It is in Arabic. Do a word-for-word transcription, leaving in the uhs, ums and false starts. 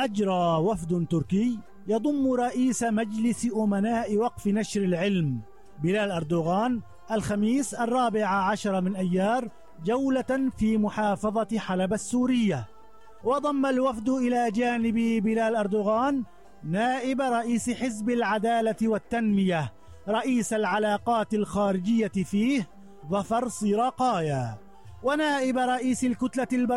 أجرى وفد تركي يضم رئيس مجلس أمناء وقف نشر العلم بلال أردوغان الخميس الرابع عشر من أيار جولة في محافظة حلب السورية. وضم الوفد إلى جانب بلال أردوغان نائب رئيس حزب العدالة والتنمية رئيس العلاقات الخارجية فيه ظفر صراقايا، ونائب رئيس الكتلة البرلمانية